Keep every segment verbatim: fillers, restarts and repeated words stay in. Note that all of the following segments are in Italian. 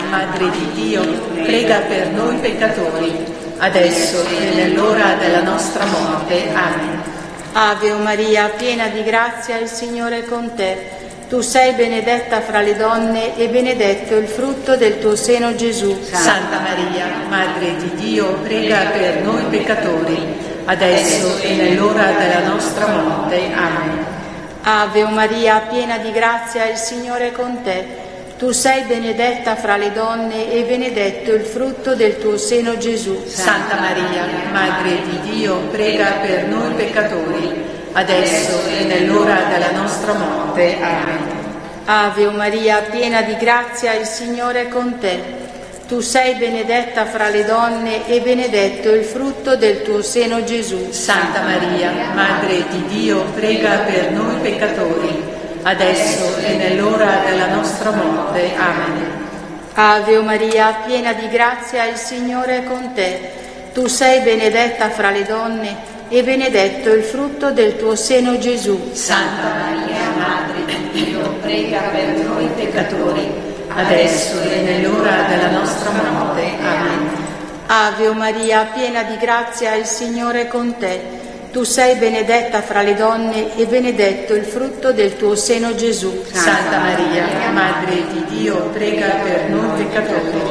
Madre di Dio, prega per noi peccatori, adesso e nell'ora della nostra morte. Amen. Ave Maria, piena di grazia, il Signore è con te. Tu sei benedetta fra le donne e benedetto il frutto del tuo seno, Gesù. Santa Maria, Madre di Dio, prega per noi peccatori, adesso e nell'ora della nostra morte. Amen. Ave Maria, piena di grazia, il Signore è con te. Tu sei benedetta fra le donne e benedetto il frutto del tuo seno, Gesù. Santa Maria, Madre di Dio, prega per noi peccatori, adesso e nell'ora della nostra morte. Amen. Ave Maria, piena di grazia, il Signore è con te. Tu sei benedetta fra le donne e benedetto il frutto del tuo seno, Gesù. Santa Maria, Madre di Dio, prega per noi peccatori, adesso e nell'ora della nostra morte. Amen. Ave Maria, piena di grazia, il Signore è con te. Tu sei benedetta fra le donne e benedetto il frutto del tuo seno, Gesù. Santa Maria, Madre di Dio, prega per noi peccatori, adesso e nell'ora della nostra morte. Amen. Ave Maria, piena di grazia, il Signore è con te. Tu sei benedetta fra le donne e benedetto il frutto del tuo seno, Gesù. Santa Maria, Madre di Dio, prega per noi peccatori,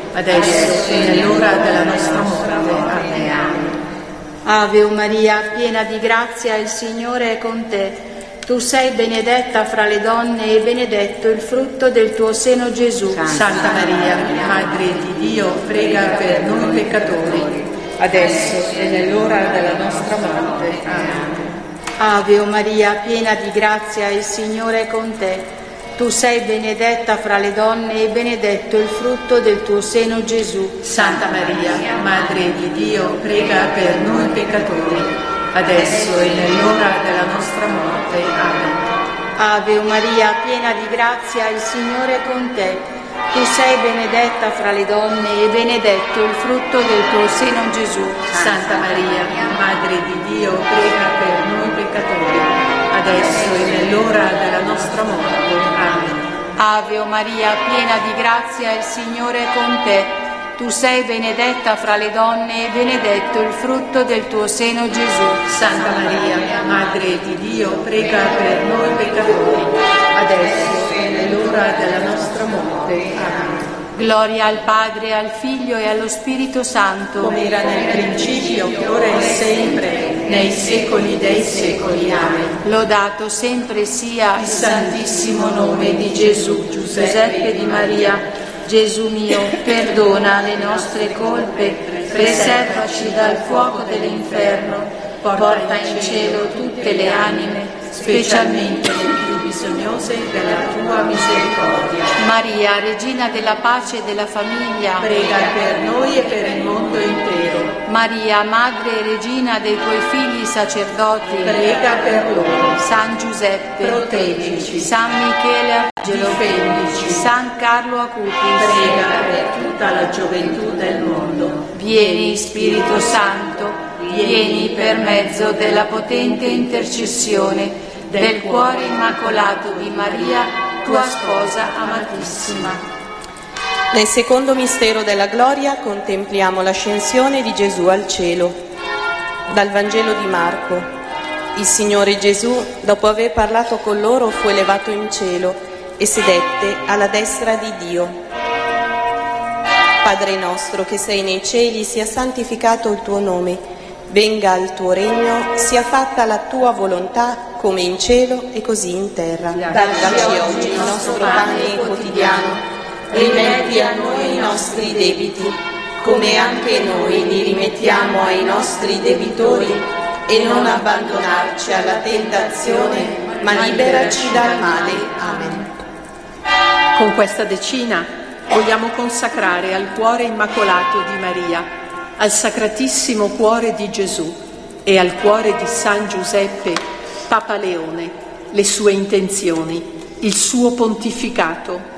adesso e nell'ora della nostra morte. Amen. Ave Maria, piena di grazia, il Signore è con te. Tu sei benedetta fra le donne e benedetto il frutto del tuo seno, Gesù. Santa Maria, Madre di Dio, prega per noi peccatori, adesso e nell'ora della nostra morte. Amen. Ave Maria, piena di grazia, il Signore è con te. Tu sei benedetta fra le donne e benedetto il frutto del tuo seno, Gesù. Santa Maria, Madre di Dio, prega per noi peccatori, adesso e nell'ora della nostra morte. Amen. Ave Maria, piena di grazia, il Signore è con te. Tu sei benedetta fra le donne e benedetto il frutto del tuo seno, Gesù. Santa Maria, Madre di Dio, prega per noi peccatori, adesso e nell'ora della nostra morte. Amen. Ave Maria, piena di grazia, il Signore è con te. Tu sei benedetta fra le donne e benedetto il frutto del tuo seno, Gesù. Santa Maria, Madre di Dio, prega per noi peccatori, adesso e nell'ora della nostra morte. Amen. Gloria al Padre, al Figlio e allo Spirito Santo, come era nel principio, ora e sempre, nei secoli dei secoli. Amen. Lodato sempre sia il santissimo nome di Gesù, Giuseppe di Maria. Gesù mio, perdona le nostre colpe, preservaci dal fuoco dell'inferno, porta in cielo tutte le anime, specialmente le più bisognose della tua misericordia. Maria, Regina della pace e della famiglia, prega per noi e per il mondo intero. Maria, Madre e Regina dei tuoi figli sacerdoti, prega per loro. San Giuseppe, proteggici. San Michele Arcangelo, difendici. San Carlo Acutis, prega per tutta la gioventù del mondo. Vieni, Spirito Santo, vieni per mezzo della potente intercessione del cuore immacolato di Maria, tua sposa amatissima. Nel secondo mistero della gloria contempliamo l'ascensione di Gesù al cielo. Dal Vangelo di Marco. Il Signore Gesù, dopo aver parlato con loro, fu elevato in cielo e sedette alla destra di Dio. Padre nostro che sei nei cieli, sia santificato il tuo nome. Venga il tuo regno, sia fatta la tua volontà, come in cielo e così in terra. Dacci oggi il nostro pane quotidiano. Rimetti a noi i nostri debiti, come anche noi li rimettiamo ai nostri debitori, e non abbandonarci alla tentazione, ma liberaci dal male. Amen. Con questa decina vogliamo consacrare al cuore immacolato di Maria, al Sacratissimo Cuore di Gesù e al cuore di San Giuseppe, Papa Leone, le sue intenzioni, il suo pontificato.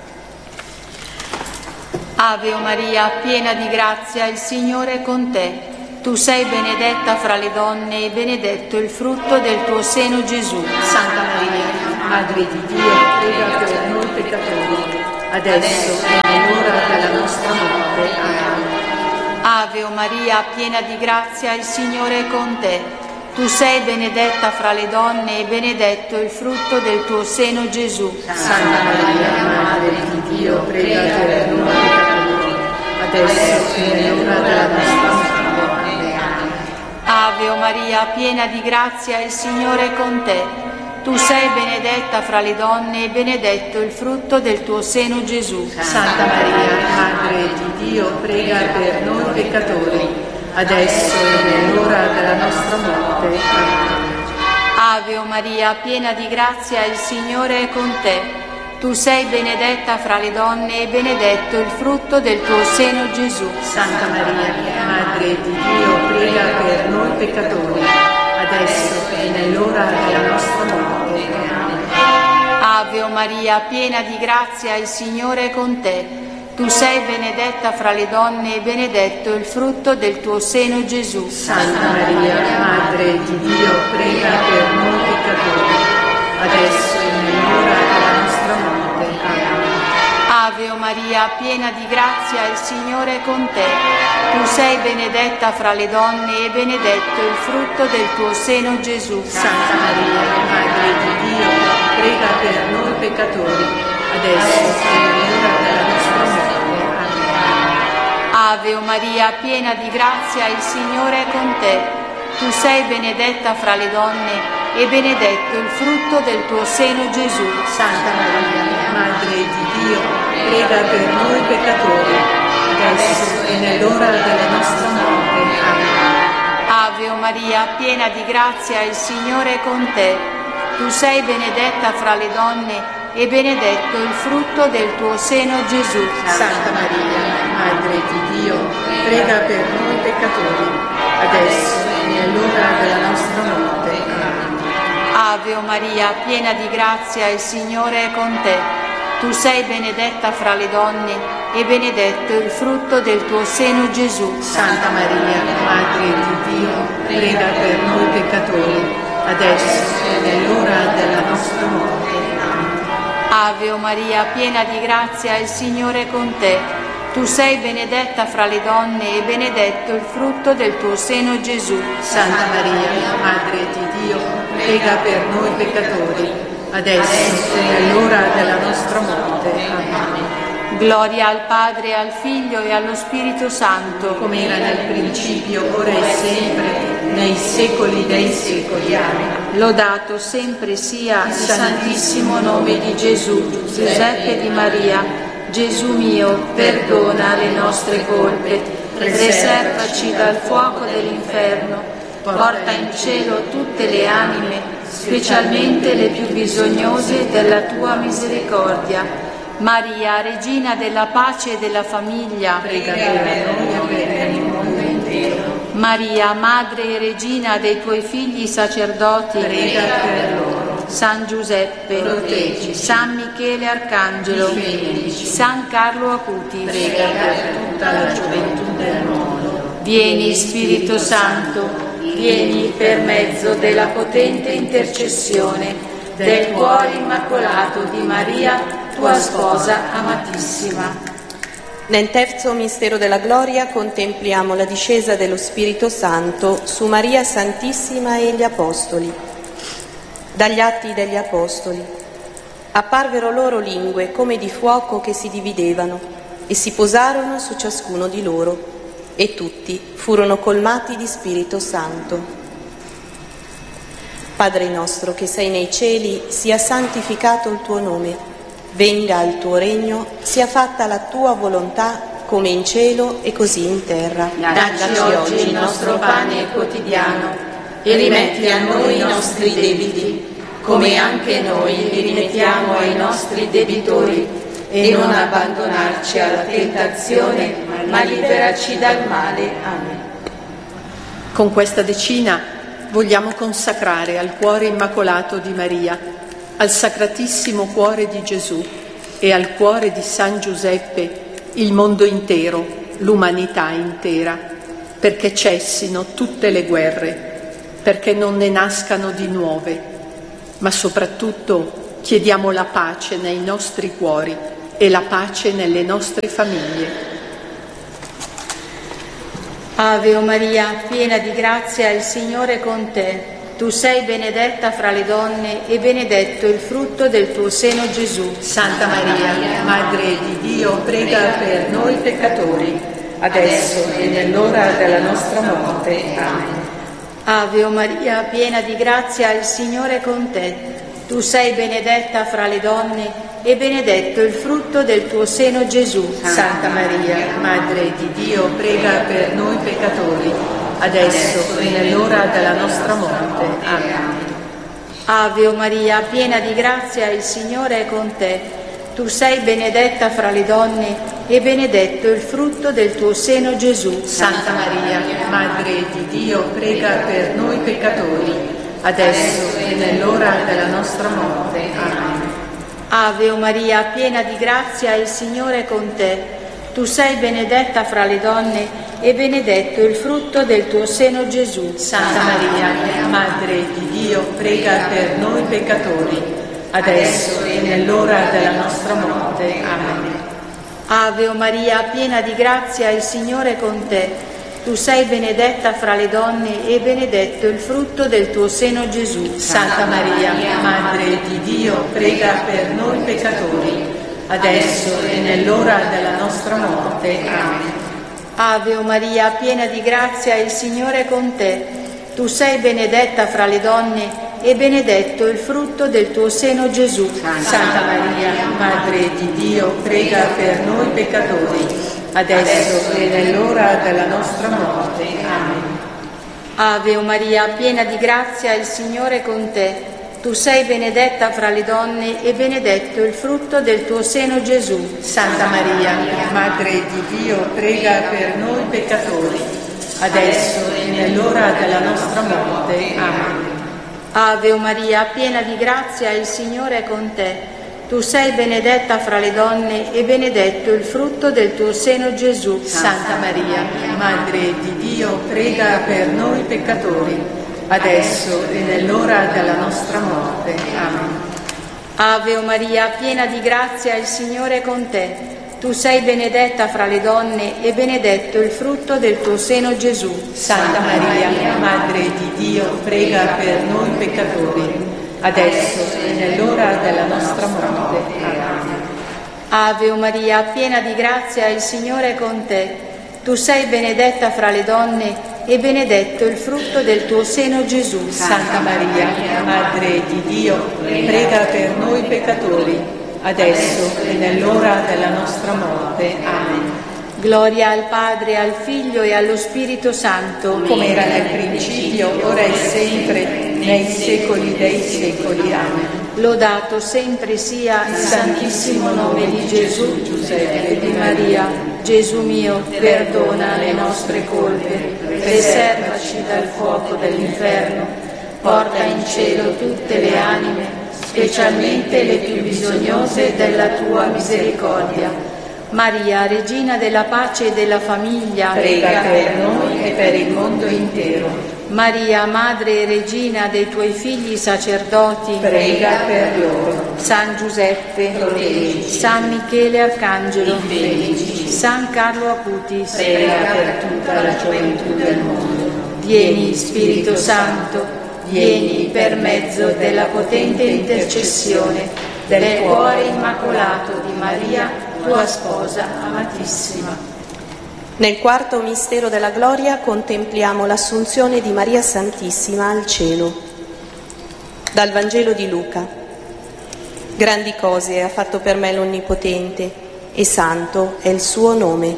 Ave Maria, piena di grazia, il Signore è con te. Tu sei benedetta fra le donne e benedetto il frutto del tuo seno, Gesù. Santa Maria, Madre di Dio, prega per noi peccatori, adesso e nell'ora della nostra morte. Amen. Ave Maria, piena di grazia, il Signore è con te. Tu sei benedetta fra le donne e benedetto il frutto del tuo seno, Gesù. Santa Maria, Madre di Dio, prega per noi peccatori, adesso e nell'ora della nostra morte. Ave Maria, piena di grazia, il Signore è con te. Tu sei benedetta fra le donne e benedetto il frutto del tuo seno, Gesù. Santa Maria, Madre di Dio, prega per noi peccatori, adesso e nell'ora della nostra morte. Ave Maria, piena di grazia, il Signore è con te. Tu sei benedetta fra le donne e benedetto il frutto del tuo seno, Gesù. Santa Maria, Madre di Dio, prega per noi peccatori, adesso e nell'ora della nostra morte. Ave Maria, piena di grazia, il Signore è con te. Tu sei benedetta fra le donne e benedetto il frutto del tuo seno, Gesù. Santa Maria, Madre di Dio, prega per noi peccatori, adesso e nell'ora della nostra morte. Amen. Ave Maria, piena di grazia, il Signore è con te. Tu sei benedetta fra le donne e benedetto il frutto del tuo seno, Gesù. Santa Maria, Madre di Dio, prega per noi peccatori, adesso e nell'ora della nostra morte. Ave Maria, piena di grazia, il Signore è con te. Tu sei benedetta fra le donne e benedetto il frutto del tuo seno, Gesù. Santa Maria, Madre di Dio, prega per noi peccatori, adesso e nell'ora della nostra morte. Amen. Ave Maria, piena di grazia, il Signore è con te. Tu sei benedetta fra le donne e benedetto il frutto del tuo seno, Gesù. Santa Maria, Madre di Dio, prega per noi peccatori, adesso e nell'ora della nostra morte. Amen. Ave Maria, piena di grazia, il Signore è con te. Tu sei benedetta fra le donne e benedetto il frutto del tuo seno, Gesù. Santa Maria, Madre di Dio, prega per noi peccatori, adesso e nell'ora della nostra morte. Amen. Ave Maria, piena di grazia, il Signore è con te. Tu sei benedetta fra le donne e benedetto il frutto del tuo seno, Gesù. Santa Maria, Madre di Dio, prega per noi peccatori, adesso e nell'ora della nostra morte. Amen. Gloria al Padre, al Figlio e allo Spirito Santo, come era nel principio, ora e sempre, nei secoli dei secoli. Amen. Lodato sempre sia il santissimo nome di Gesù, Giuseppe di Maria. Gesù mio, perdona le nostre colpe, preservaci dal fuoco dell'inferno, porta in cielo tutte le anime, specialmente le più bisognose della tua misericordia. Maria, Regina della pace e della famiglia, prega per noi e per il mondo intero. Maria, Madre e Regina dei tuoi figli sacerdoti, prega per loro. San Giuseppe, proteggici. San Michele Arcangelo, difendici. San Carlo Acutis, prega per tutta la gioventù del mondo. Vieni Spirito Santo, vieni per mezzo della potente intercessione del cuore immacolato di Maria, tua sposa amatissima. Nel terzo mistero della gloria contempliamo la discesa dello Spirito Santo su Maria Santissima e gli Apostoli. Dagli Atti degli Apostoli. Apparvero loro lingue come di fuoco che si dividevano e si posarono su ciascuno di loro, e tutti furono colmati di Spirito Santo. Padre nostro che sei nei cieli, sia santificato il tuo nome, venga il tuo regno, sia fatta la tua volontà come in cielo e così in terra. Dacci oggi il nostro pane quotidiano e rimetti a noi i nostri debiti, come anche noi li rimettiamo ai nostri debitori, e non abbandonarci alla tentazione, ma liberaci dal male. Amen. Con questa decina vogliamo consacrare al cuore immacolato di Maria, al Sacratissimo Cuore di Gesù e al cuore di San Giuseppe il mondo intero, l'umanità intera, perché cessino tutte le guerre, perché non ne nascano di nuove, ma soprattutto chiediamo la pace nei nostri cuori e la pace nelle nostre famiglie. Ave Maria, piena di grazia, il Signore è con te. Tu sei benedetta fra le donne e benedetto il frutto del tuo seno, Gesù. Santa Maria, Madre di Dio, prega per noi peccatori, adesso e nell'ora della nostra morte. Amen. Ave Maria, piena di grazia, il Signore è con te. Tu sei benedetta fra le donne e benedetto il frutto del tuo seno, Gesù. Santa Maria, Madre di Dio, prega per noi peccatori, adesso e nell'ora della nostra morte. Amen. Ave Maria, piena di grazia, il Signore è con te. Tu sei benedetta fra le donne e benedetto il frutto del tuo seno, Gesù. Santa Maria, Madre di Dio, prega per noi peccatori, adesso e nell'ora della nostra morte. Amen. Ave Maria, piena di grazia, il Signore è con te. Tu sei benedetta fra le donne e benedetto il frutto del tuo seno, Gesù. Santa Maria, Madre di Dio, prega per noi peccatori, adesso e nell'ora della nostra morte. Amen. Ave Maria, piena di grazia, il Signore è con te. Tu sei benedetta fra le donne e benedetto il frutto del tuo seno, Gesù. Santa Maria, Madre di Dio, prega per noi peccatori, adesso e nell'ora della nostra morte. Amen. Ave Maria, piena di grazia, il Signore è con te. Tu sei benedetta fra le donne e benedetto il frutto del tuo seno, Gesù. Santa Maria, Madre di Dio, prega per noi peccatori, adesso e nell'ora della nostra morte. Amen. Ave Maria, piena di grazia, il Signore è con te. Tu sei benedetta fra le donne e benedetto il frutto del tuo seno, Gesù. Santa Maria, Madre di Dio, prega per noi peccatori, adesso e nell'ora della nostra morte. Amen. Ave Maria, piena di grazia, il Signore è con te. Tu sei benedetta fra le donne e benedetto il frutto del tuo seno, Gesù. Santa Maria, Madre di Dio, prega per noi peccatori, adesso e nell'ora della nostra morte. Amen. Ave Maria, piena di grazia, il Signore è con te. Tu sei benedetta fra le donne e benedetto il frutto del tuo seno, Gesù. Santa Maria, Madre di Dio, prega per noi peccatori, adesso e nell'ora della nostra morte. Amen. Ave Maria, piena di grazia, il Signore è con te. Tu sei benedetta fra le donne e benedetto il frutto del tuo seno, Gesù. Santa Maria, Madre di Dio, prega per noi peccatori, adesso e nell'ora della nostra morte. Amen. Gloria al Padre, al Figlio e allo Spirito Santo, come era nel principio, ora e sempre, nei secoli dei secoli. Amen. Lodato sempre sia il santissimo nome di Gesù, Giuseppe e di Maria. Gesù mio, perdona le nostre colpe, preservaci dal fuoco dell'inferno, porta in cielo tutte le anime, specialmente le più bisognose della tua misericordia. Maria, Regina della pace e della famiglia, prega per noi e per il mondo intero. Maria, Madre e Regina dei tuoi figli sacerdoti, prega per loro. San Giuseppe, proteggi. San Michele Arcangelo, difendici. San Carlo Acutis, prega per tutta la gioventù del mondo. Vieni, Spirito Santo, vieni per mezzo della potente intercessione del cuore immacolato di Maria, tua sposa amatissima. Nel quarto mistero della gloria contempliamo l'assunzione di Maria Santissima al cielo. Dal Vangelo di Luca. Grandi cose ha fatto per me l'Onnipotente e santo è il suo nome.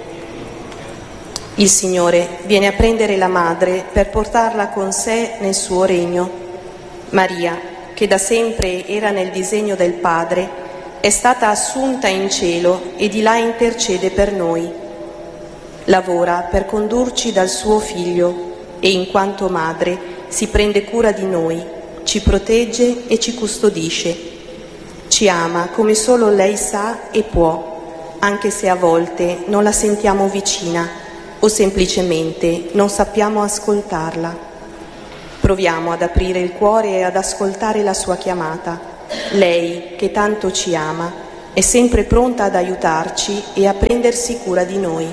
Il Signore viene a prendere la madre per portarla con sé nel suo regno. Maria, che da sempre era nel disegno del Padre, è stata assunta in cielo e di là intercede per noi. Lavora per condurci dal suo Figlio e in quanto madre si prende cura di noi, ci protegge e ci custodisce. Ci ama come solo lei sa e può, anche se a volte non la sentiamo vicina o semplicemente non sappiamo ascoltarla. Proviamo ad aprire il cuore e ad ascoltare la sua chiamata. Lei, che tanto ci ama, è sempre pronta ad aiutarci e a prendersi cura di noi.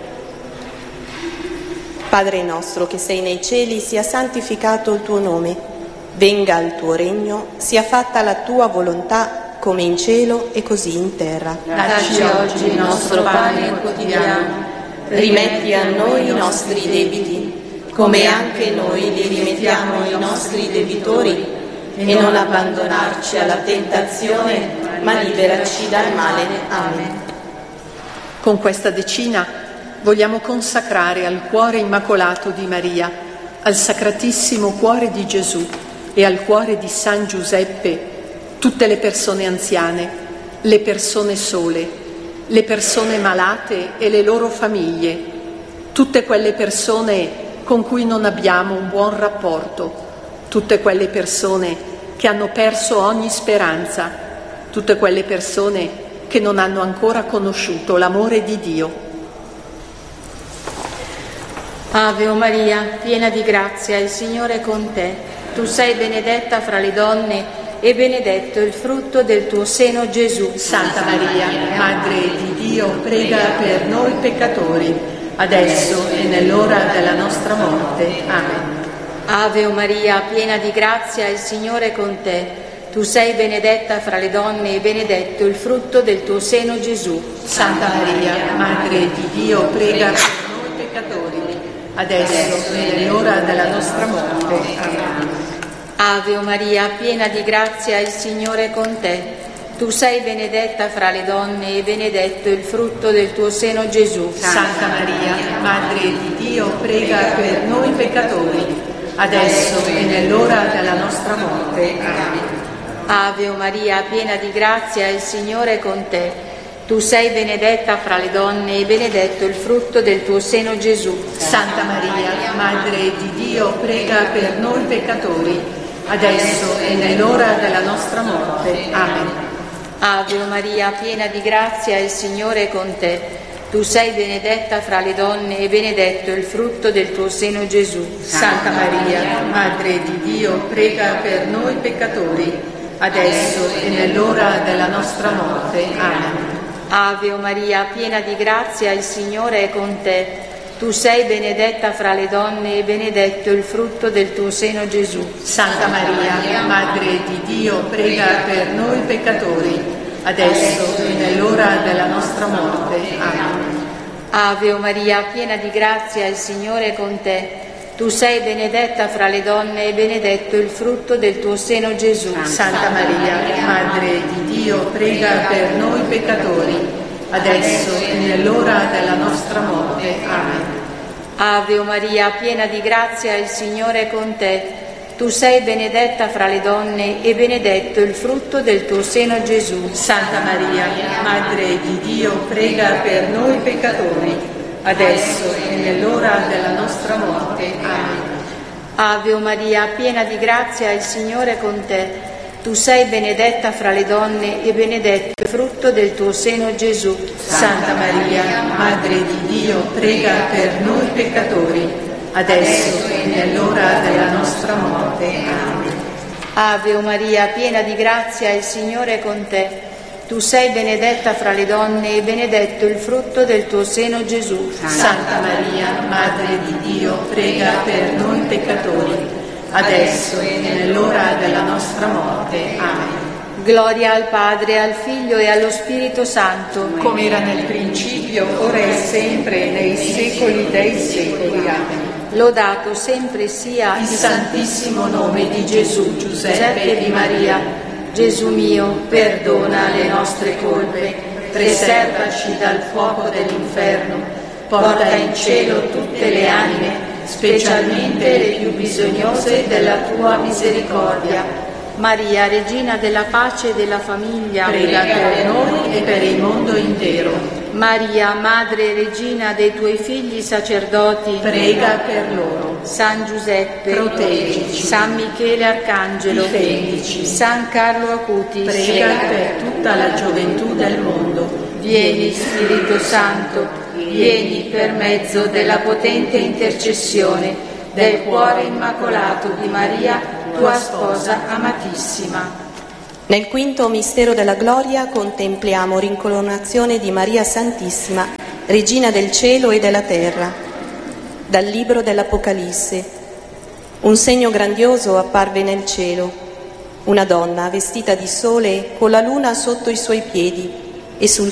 Padre nostro che sei nei cieli, sia santificato il tuo nome, venga il tuo regno, sia fatta la tua volontà come in cielo e così in terra. Dacci oggi il nostro pane quotidiano, Rimetti a noi i nostri debiti, come anche noi li rimettiamo ai nostri debitori, e non abbandonarci alla tentazione, ma liberaci dal male. Amen. Con questa decina vogliamo consacrare al cuore immacolato di Maria, al Sacratissimo Cuore di Gesù e al cuore di San Giuseppe tutte le persone anziane, le persone sole, le persone malate e le loro famiglie, tutte quelle persone con cui non abbiamo un buon rapporto, tutte quelle persone che hanno perso ogni speranza, tutte quelle persone che non hanno ancora conosciuto l'amore di Dio. Ave Maria, piena di grazia, il Signore è con te. Tu sei benedetta fra le donne e benedetto il frutto del tuo seno, Gesù. Santa Maria, Madre di Dio, prega per noi peccatori, adesso e nell'ora della nostra morte. Amen. Ave Maria, piena di grazia, il Signore è con te. Tu sei benedetta fra le donne e benedetto il frutto del tuo seno, Gesù. Santa Maria, Madre di Dio, prega per noi peccatori, adesso e nell'ora della nostra morte. Amen. Ave Maria, piena di grazia, il Signore è con te. Tu sei benedetta fra le donne e benedetto il frutto del tuo seno, Gesù. Santa Maria, Madre di Dio, prega per noi peccatori, adesso e nell'ora della nostra morte. Amen. Ave Maria, piena di grazia, il Signore è con te. Tu sei benedetta fra le donne e benedetto il frutto del tuo seno, Gesù. Santa Maria, Madre di Dio, prega per noi peccatori, adesso e nell'ora della nostra morte. Amen. Ave Maria, piena di grazia, il Signore è con te. Tu sei benedetta fra le donne e benedetto il frutto del tuo seno, Gesù. Santa Maria, Madre di Dio, prega per noi peccatori, adesso e nell'ora della nostra morte. Amen. Ave Maria, piena di grazia, il Signore è con te. Tu sei benedetta fra le donne e benedetto il frutto del tuo seno, Gesù. Santa Maria, Madre di Dio, prega per noi peccatori, adesso e nell'ora della nostra morte. Amen. Ave Maria, piena di grazia, il Signore è con te. Tu sei benedetta fra le donne e benedetto il frutto del tuo seno, Gesù. Santa Maria, Madre di Dio, prega per noi peccatori, adesso e nell'ora della nostra morte. Amen. Ave Maria, piena di grazia, il Signore è con te. Tu sei benedetta fra le donne e benedetto il frutto del tuo seno, Gesù. Santa Maria, Madre di Dio, prega per noi peccatori, adesso e nell'ora della nostra morte. Amen. Ave Maria, piena di grazia, il Signore è con te. Tu sei benedetta fra le donne e benedetto il frutto del tuo seno, Gesù. Santa Maria, Madre di Dio, prega per noi peccatori, adesso e nell'ora della nostra morte. Amen. Ave Maria, piena di grazia, il Signore è con te. Tu sei benedetta fra le donne e benedetto il frutto del tuo seno, Gesù. Santa Maria, Madre di Dio, prega per noi peccatori, adesso e nell'ora della nostra morte. Amen. Gloria al Padre, al Figlio e allo Spirito Santo, come era nel principio, ora e sempre, nei secoli dei secoli. Amen. Lodato sempre sia il santissimo nome di Gesù, Giuseppe e di Maria. Gesù mio, perdona le nostre colpe, preservaci dal fuoco dell'inferno, porta in cielo tutte le anime, specialmente le più bisognose della tua misericordia. Maria, Regina della pace e della famiglia, prega per noi e per il mondo intero. Maria, Madre e Regina dei tuoi figli sacerdoti, prega per loro. San Giuseppe, proteggici. San Michele Arcangelo, difendici. San Carlo Acutis, prega per tutta la gioventù del mondo. Vieni, Spirito Santo, vieni per mezzo della potente intercessione del cuore immacolato di Maria, tua sposa amatissima. Nel quinto mistero della gloria contempliamo l'incoronazione di Maria Santissima, Regina del cielo e della terra. Dal libro dell'Apocalisse. Un segno grandioso apparve nel cielo, una donna vestita di sole con la luna sotto i suoi piedi e sul